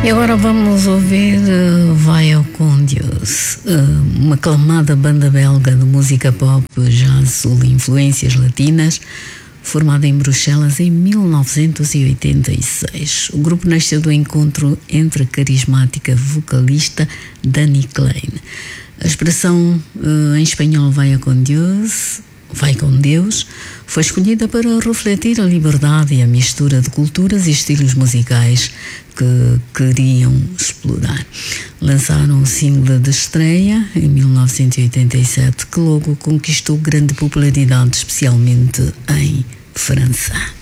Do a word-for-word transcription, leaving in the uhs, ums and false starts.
E agora vamos ouvir uh, Vai ao com Deus, uh, uma aclamada banda belga de música pop, jazz, sul e influências latinas, formada em Bruxelas em mil novecentos e oitenta e seis. O grupo nasceu do encontro entre a carismática vocalista Dani Klein. A expressão uh, em espanhol Vai ao com Deus, Vai com Deus, foi escolhida para refletir a liberdade e a mistura de culturas e estilos musicais que queriam explorar. Lançaram um single de estreia em mil novecentos e oitenta e sete, que logo conquistou grande popularidade, especialmente em França.